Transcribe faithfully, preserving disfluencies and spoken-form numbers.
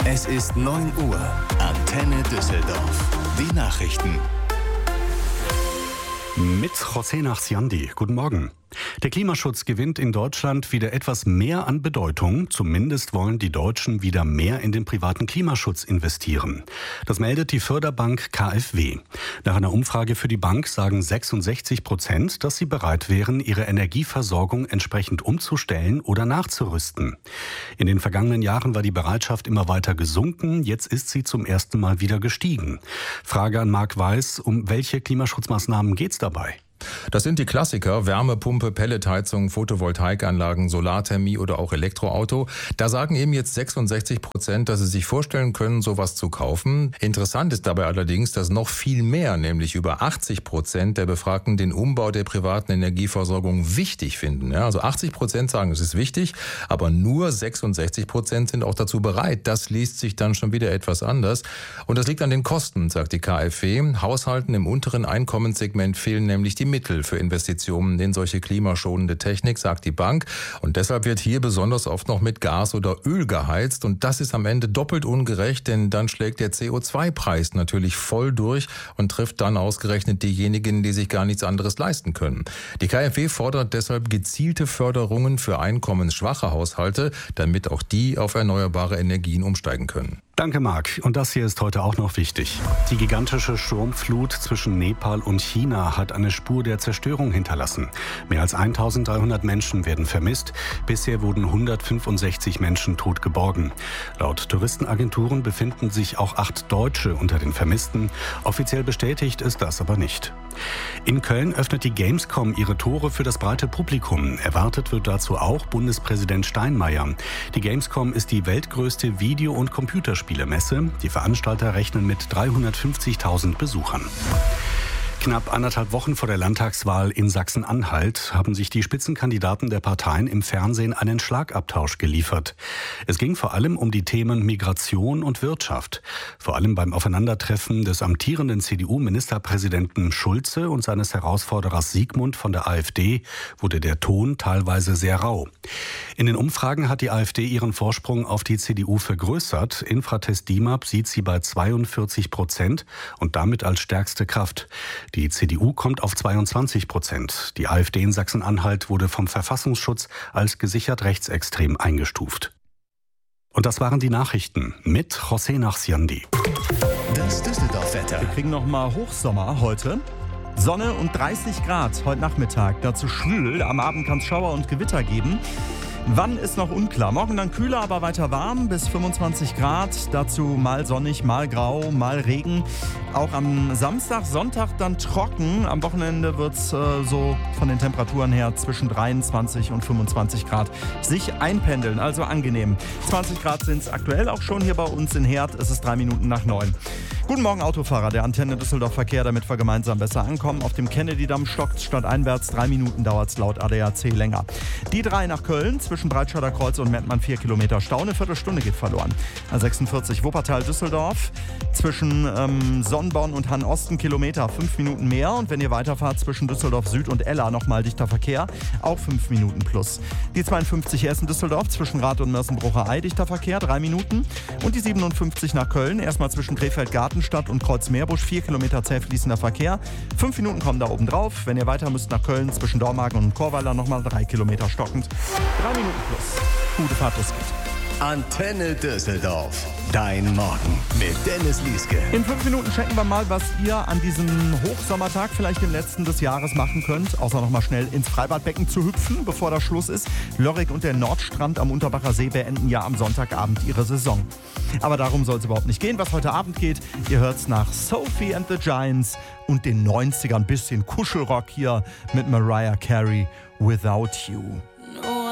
Es ist neun Uhr. Antenne Düsseldorf. Die Nachrichten. Mit José Nachsiandi. Guten Morgen. Der Klimaschutz gewinnt in Deutschland wieder etwas mehr an Bedeutung. Zumindest wollen die Deutschen wieder mehr in den privaten Klimaschutz investieren. Das meldet die Förderbank K f W. Nach einer Umfrage für die Bank sagen sechsundsechzig Prozent, dass sie bereit wären, ihre Energieversorgung entsprechend umzustellen oder nachzurüsten. In den vergangenen Jahren war die Bereitschaft immer weiter gesunken. Jetzt ist sie zum ersten Mal wieder gestiegen. Frage an Marc Weiß: Um welche Klimaschutzmaßnahmen geht es dabei? Das sind die Klassiker: Wärmepumpe, Pelletheizung, Photovoltaikanlagen, Solarthermie oder auch Elektroauto. Da sagen eben jetzt sechsundsechzig Prozent, dass sie sich vorstellen können, sowas zu kaufen. Interessant ist dabei allerdings, dass noch viel mehr, nämlich über achtzig Prozent der Befragten, den Umbau der privaten Energieversorgung wichtig finden. Ja, also achtzig Prozent sagen, es ist wichtig, aber nur sechsundsechzig Prozent sind auch dazu bereit. Das liest sich dann schon wieder etwas anders. Und das liegt an den Kosten, sagt die K f W. Haushalten im unteren Einkommenssegment fehlen nämlich die Mittel für Investitionen in solche klimaschonende Technik, sagt die Bank. Und deshalb wird hier besonders oft noch mit Gas oder Öl geheizt. Und das ist am Ende doppelt ungerecht, denn dann schlägt der C O zwei Preis natürlich voll durch und trifft dann ausgerechnet diejenigen, die sich gar nichts anderes leisten können. Die K f W fordert deshalb gezielte Förderungen für einkommensschwache Haushalte, damit auch die auf erneuerbare Energien umsteigen können. Danke, Marc. Und das hier ist heute auch noch wichtig. Die gigantische Sturmflut zwischen Nepal und China hat eine Spur der Zerstörung hinterlassen. Mehr als eintausenddreihundert Menschen werden vermisst. Bisher wurden hundertfünfundsechzig Menschen tot geborgen. Laut Touristenagenturen befinden sich auch acht Deutsche unter den Vermissten. Offiziell bestätigt ist das aber nicht. In Köln öffnet die Gamescom ihre Tore für das breite Publikum. Erwartet wird dazu auch Bundespräsident Steinmeier. Die Gamescom ist die weltgrößte Video- und Computerspielemesse. Die Veranstalter rechnen mit dreihundertfünfzigtausend Besuchern. Knapp anderthalb Wochen vor der Landtagswahl in Sachsen-Anhalt haben sich die Spitzenkandidaten der Parteien im Fernsehen einen Schlagabtausch geliefert. Es ging vor allem um die Themen Migration und Wirtschaft. Vor allem beim Aufeinandertreffen des amtierenden C D U-Ministerpräsidenten Schulze und seines Herausforderers Siegmund von der AfD wurde der Ton teilweise sehr rau. In den Umfragen hat die AfD ihren Vorsprung auf die C D U vergrößert. Infratest D I M A P sieht sie bei zweiundvierzig Prozent und damit als stärkste Kraft. Die C D U kommt auf zweiundzwanzig Prozent. Die AfD in Sachsen-Anhalt wurde vom Verfassungsschutz als gesichert rechtsextrem eingestuft. Und das waren die Nachrichten mit José Nachsiandi. Das Düsseldorf-Wetter. Wir kriegen noch mal Hochsommer heute. Sonne und dreißig Grad heute Nachmittag. Dazu schwül. Am Abend kann es Schauer und Gewitter geben. Wann ist noch unklar. Morgen dann kühler, aber weiter warm, bis fünfundzwanzig Grad. Dazu mal sonnig, mal grau, mal Regen. Auch am Samstag, Sonntag dann trocken. Am Wochenende wird es äh, so von den Temperaturen her zwischen dreiundzwanzig und fünfundzwanzig Grad sich einpendeln. Also angenehm. zwanzig Grad sind es aktuell auch schon hier bei uns in Herd. Es ist drei Minuten nach neun. Guten Morgen, Autofahrer. Der Antenne Düsseldorf Verkehr, damit wir gemeinsam besser ankommen. Auf dem Kennedy-Damm stockt stadteinwärts. Drei Minuten dauert es laut A D A C länger. Die drei nach Köln, zwischen Breitscheider Kreuz und Mettmann vier Kilometer Stau. Eine Viertelstunde geht verloren. A sechsundvierzig Wuppertal-Düsseldorf, zwischen ähm, Sonnborn und Hannosten Kilometer, fünf Minuten mehr. Und wenn ihr weiterfahrt zwischen Düsseldorf Süd und Ella, nochmal dichter Verkehr, auch fünf Minuten plus. Die zweiundfünfzig Essen-Düsseldorf, zwischen Rath und Mörsen-Brucher-Ei, dichter Verkehr, drei Minuten. Und die siebenundfünfzig nach Köln, erstmal zwischen Krefeld-Gartenstadt und Kreuzmeerbusch, vier Kilometer zäh fließender Verkehr. Fünf Minuten kommen da oben drauf. Wenn ihr weiter müsst nach Köln, zwischen Dormagen und Chorweiler, nochmal drei Kilometer stockend. Drei Minuten plus. Gute Fahrt, los geht's. Antenne Düsseldorf. Dein Morgen mit Dennis Lieske. In fünf Minuten checken wir mal, was ihr an diesem Hochsommertag, vielleicht dem letzten des Jahres, machen könnt. Außer noch mal schnell ins Freibadbecken zu hüpfen, bevor das Schluss ist. Lörrick und der Nordstrand am Unterbacher See beenden ja am Sonntagabend ihre Saison. Aber darum soll es überhaupt nicht gehen, was heute Abend geht. Ihr hört's nach Sophie and the Giants und den neunzigern, bisschen Kuschelrock hier mit Mariah Carey, Without You.